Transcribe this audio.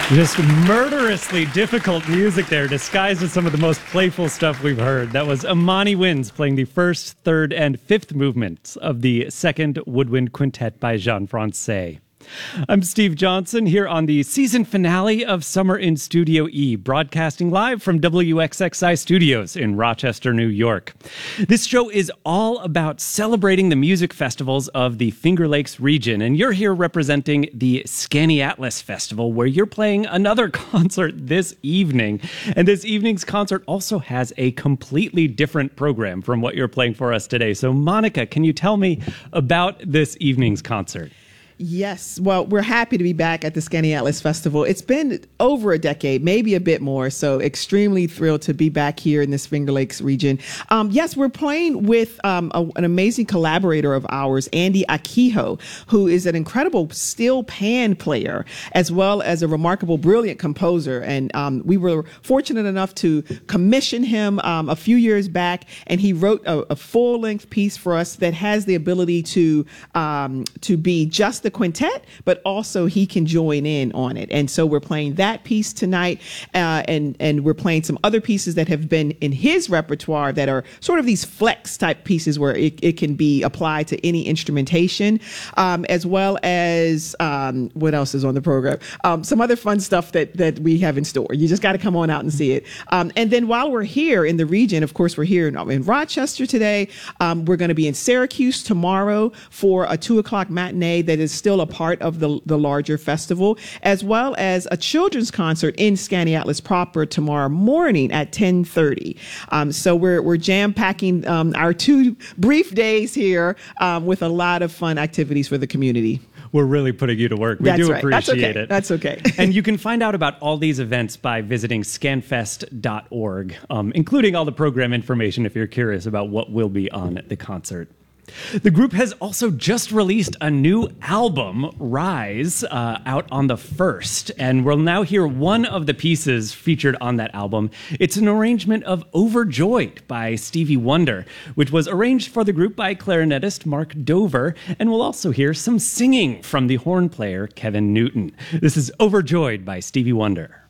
Just murderously difficult music there, disguised as some of the most playful stuff we've heard. That was Imani Winds playing the first, third, and fifth movements of the second Woodwind Quintet by Jean Francais. I'm Steve Johnson here on the season finale of Summer in Studio E, broadcasting live from WXXI Studios in Rochester, New York. This show is all about celebrating the music festivals of the Finger Lakes region, and you're here representing the Skaneateles Festival, where you're playing another concert this evening. And this evening's concert also has a completely different program from what you're playing for us today. So, Monica, can you tell me about this evening's concert? Yes. Well, we're happy to be back at the Skaneateles Festival. It's been over a decade, maybe a bit more. So extremely thrilled to be back here in this Finger Lakes region. Yes, we're playing with an amazing collaborator of ours, Andy Akiho, who is an incredible steel pan player, as well as a remarkable, brilliant composer. And we were fortunate enough to commission him a few years back, and he wrote a full-length piece for us that has the ability to be just the quintet, but also he can join in on it. And so we're playing that piece tonight, and we're playing some other pieces that have been in his repertoire that are sort of these flex type pieces where it can be applied to any instrumentation, as well as what else is on the program? Some other fun stuff that we have in store. You just got to come on out and see it. And then while we're here in the region, of course, we're here in Rochester today. We're going to be in Syracuse tomorrow for a 2:00 matinee that is still a part of the larger festival, as well as a children's concert in Skaneateles proper tomorrow morning at 10:30. So we're jam-packing our 2 brief days here with a lot of fun activities for the community. We're really putting you to work. We do appreciate it. That's okay. And you can find out about all these events by visiting scanfest.org, including all the program information if you're curious about what will be on at the concert. The group has also just released a new album, Rise, out on the 1st, and we'll now hear one of the pieces featured on that album. It's an arrangement of Overjoyed by Stevie Wonder, which was arranged for the group by clarinetist Mark Dover, and we'll also hear some singing from the horn player Kevin Newton. This is Overjoyed by Stevie Wonder.